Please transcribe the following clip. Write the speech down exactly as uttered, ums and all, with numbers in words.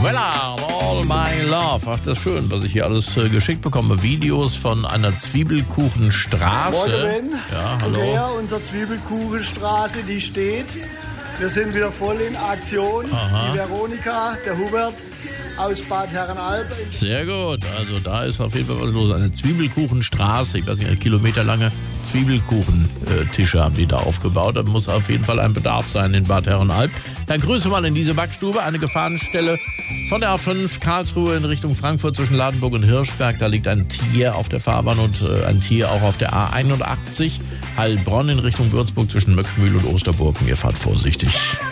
Vella, All My Love. Ach, das ist schön, was ich hier alles äh, geschickt bekomme. Videos von einer Zwiebelkuchenstraße. Morgen, ja, hallo. Andrea, unsere Zwiebelkuchenstraße, die steht. Wir sind wieder voll in Aktion. Aha. Die Veronika, der Hubert aus Bad Herrenalb. Sehr gut. Also da ist auf jeden Fall was los. Eine Zwiebelkuchenstraße. Ich weiß nicht, eine kilometerlange Zwiebelkuchentische haben die da aufgebaut. Da muss auf jeden Fall ein Bedarf sein in Bad Herrenalb. Dann Grüße mal in diese Backstube. Eine Gefahrenstelle von der A fünf Karlsruhe in Richtung Frankfurt zwischen Ladenburg und Hirschberg. Da liegt ein Tier auf der Fahrbahn und äh, ein Tier auch auf der A einundachtzig. Heilbronn in Richtung Würzburg zwischen Möckmühl und Osterburg. Ihr fahrt vorsichtig.